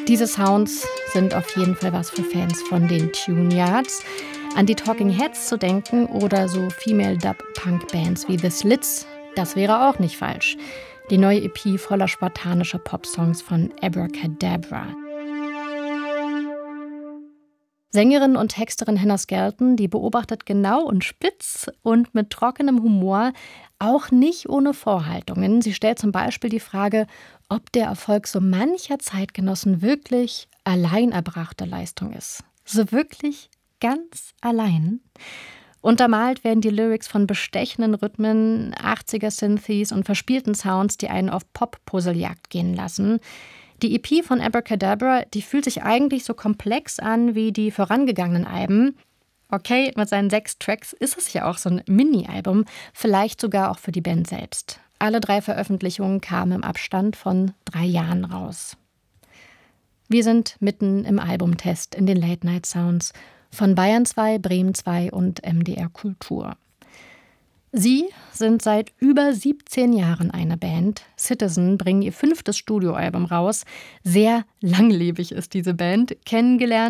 Diese Sounds sind auf jeden Fall was für Fans von den Tune-Yards. An die Talking Heads zu denken oder so Female-Dub-Punk-Bands wie The Slits, das wäre auch nicht falsch. Die neue EP voller spartanischer Popsongs von Abracadabra. Sängerin und Texterin Hannah Skelton, die beobachtet genau und spitz und mit trockenem Humor, auch nicht ohne Vorhaltungen. Sie stellt zum Beispiel die Frage, ob der Erfolg so mancher Zeitgenossen wirklich allein erbrachte Leistung ist. So wirklich ganz allein. Untermalt werden die Lyrics von bestechenden Rhythmen, 80er-Synthes und verspielten Sounds, die einen auf Pop-Puzzlejagd gehen lassen. Die EP von Abracadabra, die fühlt sich eigentlich so komplex an wie die vorangegangenen Alben. Okay, mit seinen 6 Tracks ist es ja auch so ein Mini-Album, vielleicht sogar auch für die Band selbst. Alle 3 Veröffentlichungen kamen im Abstand von 3 Jahren raus. Wir sind mitten im Albumtest in den Late-Night-Sounds von Bayern 2, Bremen 2 und MDR Kultur. Sie sind seit über 17 Jahren eine Band. Citizen bringen ihr 5. Studioalbum raus. Sehr langlebig ist diese Band. Kennengelernt